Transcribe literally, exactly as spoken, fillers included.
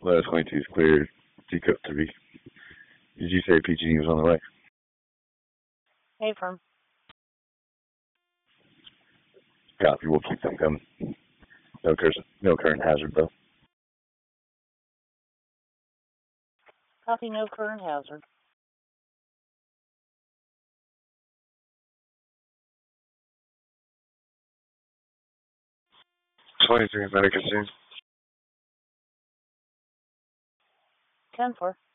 Lotus twenty-two is clear. Teacup three. Did you say P G D was on the way? Hey, firm. Copy. We'll keep them coming. No current, no current hazard, though. Copy, no current hazard. twenty-three, Medic assumed. ten four.